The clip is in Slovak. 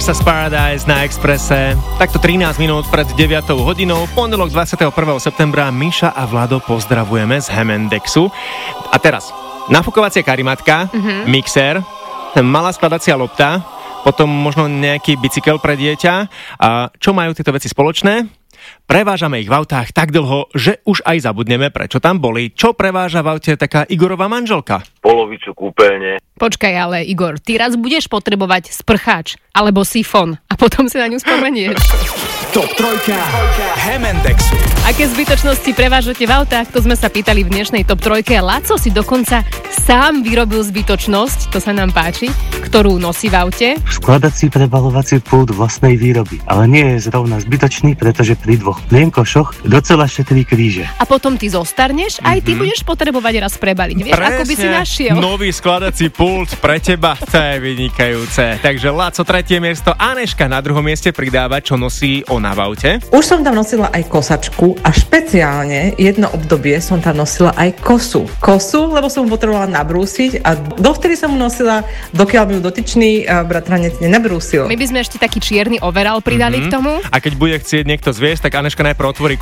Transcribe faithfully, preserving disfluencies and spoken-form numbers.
Texas Paradise na Expresse. Takto trinásť minút pred deviatou hodinou, pondelok dvadsiateho prvého septembra. Miša a Vlado pozdravujeme z Hemendexu. A teraz, nafukovacia karimatka, mm-hmm. mixer, malá skladacia lopta, potom možno nejaký bicykel pre dieťa. A čo majú tieto veci spoločné? Prevážame ich v autách tak dlho, že už aj zabudneme, prečo tam boli. Čo preváža v aute taká Igorová manželka? Polovicu kúpeľne. Počkaj, ale Igor, ty raz budeš potrebovať sprcháč alebo sifón a potom si na ňu spomenieš. Top trojka Hemendexu. Aké zbytočnosti prevážate v autách? To sme sa pýtali v dnešnej Top trojke. Laco si dokonca sám vyrobil zbytočnosť, to sa nám páči, ktorú nosí v aute. Skladací prebalovací pult vlastnej výroby, ale nie je zrovna zbytočný, pretože pri dvoch plienkošoch docela šetrí kríže. A potom ty zostarneš, aj ty mm-hmm. budeš potrebovať raz prebaliť. Vieš, presne, ako by si našiel. Nový skladací pult pre teba, to je vynikajúce. Takže Laco tretie miesto, Aneška na druhom mieste pridáva, čo nosí ona v aute. Už som tam nosila aj kosačku a špeciálne jedno obdobie som tam nosila aj kosu. Kosu, lebo som potrebovala nabrúsiť a dovtedy som mu nosila, dokiaľ mi ju dotyčný bratranec nenabrúsil. My by sme ešte taký čierny overall pridali mm-hmm. k tomu. A keď bude chcieť niekto zviesť, tak Aneška najprv otvorí